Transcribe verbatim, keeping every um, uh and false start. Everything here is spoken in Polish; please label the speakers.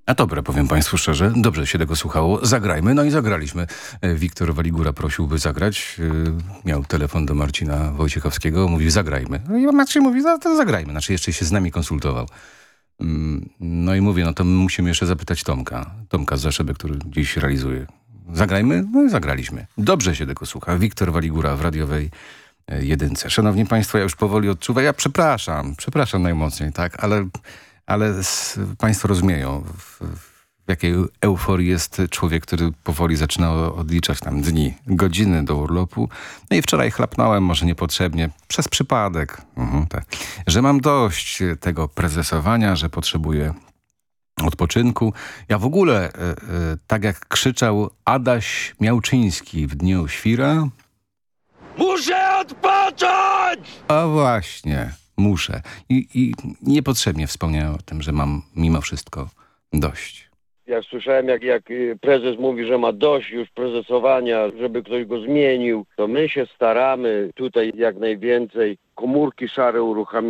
Speaker 1: A dobre, powiem państwu szczerze, dobrze się tego słuchało. Zagrajmy, no i zagraliśmy. Wiktor Waligura prosił, by zagrać. Miał telefon do Marcina Wojciechowskiego, mówi zagrajmy. No i Marcin mówi, no to zagrajmy. Znaczy jeszcze się z nami konsultował. No i mówię, no to musimy jeszcze zapytać Tomka. Tomka z Rzeszyby, który dziś realizuje. Zagrajmy? No i zagraliśmy. Dobrze się tego słucha. Wiktor Waligura w radiowej jedynce. Szanowni państwo, ja już powoli odczuwam. Ja przepraszam, przepraszam najmocniej, tak, ale... Ale państwo rozumieją, w, w jakiej euforii jest człowiek, który powoli zaczyna odliczać tam dni, godziny do urlopu. No i wczoraj chlapnąłem, może niepotrzebnie, przez przypadek, mhm, tak, że mam dość tego prezesowania, że potrzebuję odpoczynku. Ja w ogóle, y, y, tak jak krzyczał Adaś Miałczyński w Dniu Świra...
Speaker 2: Muszę odpocząć!
Speaker 1: A właśnie... Muszę. I, I niepotrzebnie wspomniałem o tym, że mam mimo wszystko dość.
Speaker 2: Jak słyszałem, jak, jak prezes mówi, że ma dość już prezesowania, żeby ktoś go zmienił, to my się staramy tutaj jak najwięcej komórki szare uruchamiać.